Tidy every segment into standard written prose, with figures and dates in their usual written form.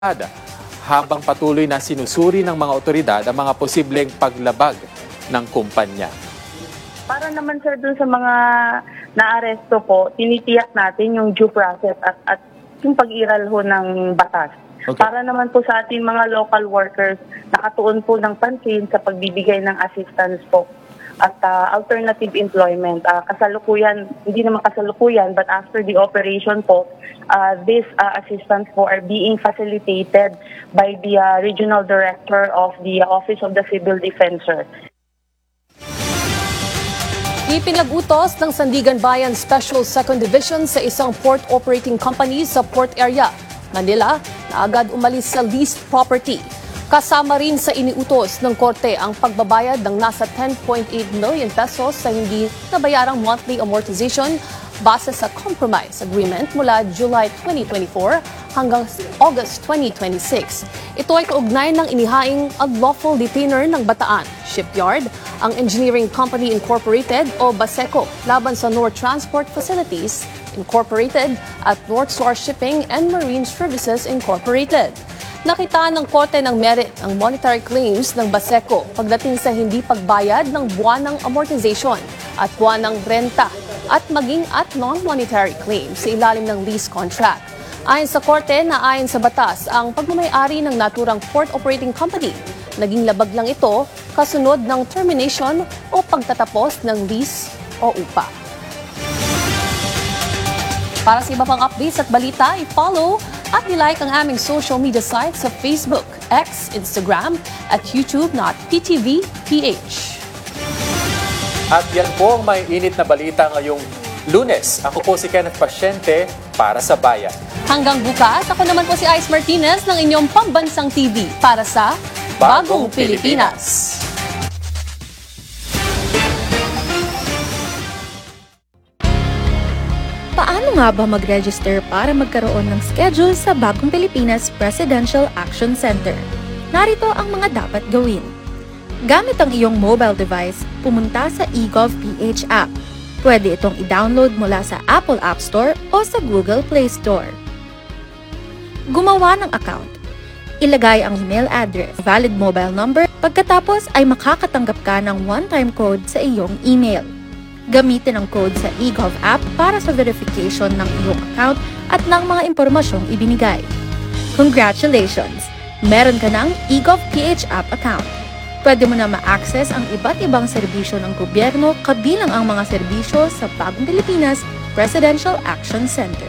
habang patuloy na sinusuri ng mga otoridad ang mga posibleng paglabag ng kumpanya. Para naman sir dun sa mga naaresto po, tinitiyak natin yung due process at yung pag-iral ho ng batas. Okay. Para naman po sa ating mga local workers, nakatuon po ng pansin sa pagbibigay ng assistance po at alternative employment. Kasalukuyan, hindi naman kasalukuyan, but after the operation po, this assistance po are being facilitated by the Regional Director of the Office of the Civil Defensor. Ipinag-utos ng Sandigan Bayan Special Second Division sa isang port operating company sa port area, Manila, na agad umalis sa leased property. Kasama rin sa iniutos ng korte ang pagbabayad ng nasa 10.8 million pesos sa hindi nabayarang monthly amortization base sa compromise agreement mula July 2024 hanggang August 2026. Ito ay kaugnay ng inihaing unlawful detainer ng Bataan Shipyard, ang Engineering Company Incorporated o BASECO laban sa North Transport Facilities Incorporated at North Star Shipping and Marine Services Incorporated. Nakitaan ng korte ng merit ang monetary claims ng BASECO pagdating sa hindi pagbayad ng buwanang amortization at buwanang renta at maging at non-monetary claims sa ilalim ng lease contract. Ayon sa korte na ayon sa batas ang pagmamayari ng naturang port operating company, naging labag lang ito kasunod ng termination o pagtatapos ng lease o upa. Para sa iba pang updates at balita, i-follow at i-like ang aming social media sites sa Facebook, X, Instagram at YouTube na PTV.ph. At yan po ang may init na balita ngayong Lunes. Ako po si Kenneth Pasyente para sa Bayan. Hanggang bukas, ako naman po si Ice Martinez ng inyong Pambansang TV para sa Bagong Pilipinas. Paano nga ba mag-register para magkaroon ng schedule sa Bagong Pilipinas Presidential Action Center? Narito ang mga dapat gawin. Gamit ang iyong mobile device, pumunta sa eGov.ph app. Pwede itong i-download mula sa Apple App Store o sa Google Play Store. Gumawa ng account. Ilagay ang email address, valid mobile number, pagkatapos ay makakatanggap ka ng one-time code sa iyong email. Gamitin ang code sa eGov app para sa verification ng iyong account at ng mga impormasyong ibinigay. Congratulations! Meron ka ng eGov.ph app account. Pwede mo na ma-access ang iba't ibang serbisyo ng gobyerno kabilang ang mga serbisyo sa Bagong Pilipinas Presidential Action Center.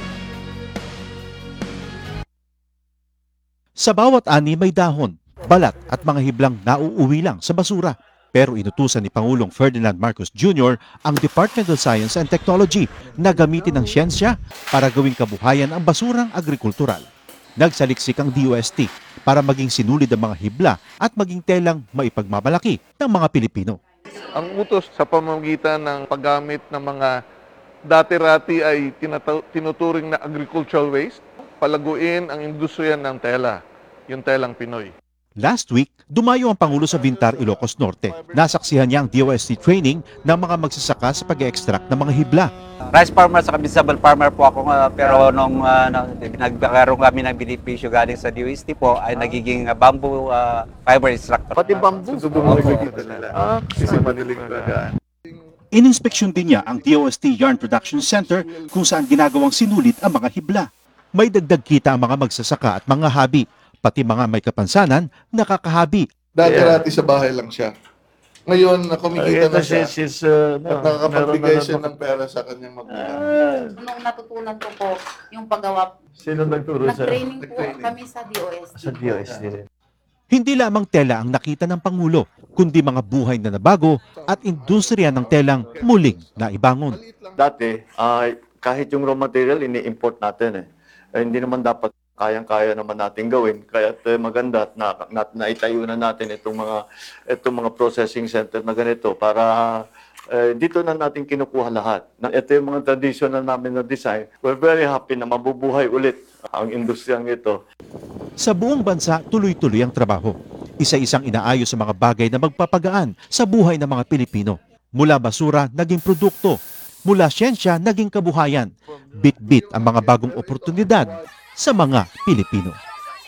Sa bawat ani may dahon, balat at mga hiblang nauuwi lang sa basura. Pero inutusan ni Pangulong Ferdinand Marcos Jr. ang Department of Science and Technology na gamitin ang siyensya para gawing kabuhayan ang basurang agrikultural. Nagsaliksik ang DOST para maging sinulid ang mga hibla at maging telang maipagmamalaki ng mga Pilipino. Ang utos sa pamamagitan ng paggamit ng mga dati-rati ay tinuturing na agricultural waste, palaguin ang industriya ng tela, yung telang Pinoy. Last week, dumayo ang Pangulo sa Vintar, Ilocos Norte. Nasaksihan niya ang DOST training ng mga magsasaka sa pag-extract ng mga hibla. Rice farmer sa vegetable farmer po ako, pero nung nagkaroon kami ng benepisyo galing sa DOST po ay nagiging bamboo fiber extractor. Pati bamboo. Ininspeksyon din niya ang DOST Yarn Production Center kung saan ginagawang sinulid ang mga hibla. May dagdag kita ang mga magsasaka at mga habi, pati mga may kapansanan, nakakahabi. Dati-rati sa bahay lang siya. Ngayon, kumikita na siya at nakakapagbigay siya ng pera sa kanyang magulang. Nung natutunan ko po yung paggawa, Sino nagturo sa nag-training po kami sa DOST. Sa DOST din. Hindi lamang tela ang nakita ng Pangulo, kundi mga buhay na nabago at industriya ng telang muling naibangon. Dati, kahit yung raw material, ini-import natin hindi naman dapat kayang-kaya naman natin gawin. Kaya maganda na naitayo na natin itong mga processing center na ganito para dito na natin kinukuha lahat. Ito yung mga traditional namin na design. We're very happy na mabubuhay ulit ang industriyang ito. Sa buong bansa, tuloy-tuloy ang trabaho. Isa-isang inaayos sa mga bagay na magpapagaan sa buhay ng mga Pilipino. Mula basura, naging produkto. Mula siyensya, naging kabuhayan. Bit-bit ang mga bagong oportunidad sa mga Pilipino.